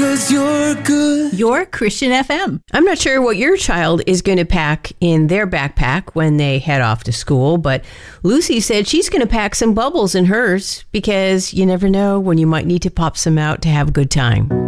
'cause you're good. Your Christian FM. I'm not sure what your child is going to pack in their backpack when they head off to school, but Lucy said she's going to pack some bubbles in hers because you never know when you might need to pop some out to have a good time.